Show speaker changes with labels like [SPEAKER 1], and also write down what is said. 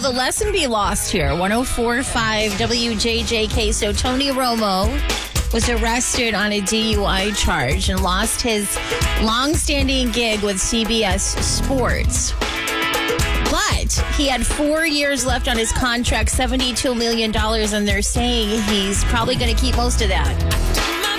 [SPEAKER 1] will the lesson be lost here? 104.5 WJJK. So Tony Romo was arrested on a DUI charge and lost his long-standing gig with CBS Sports. But he had 4 years left on his contract, $72 million, and they're saying he's probably going to keep most of that.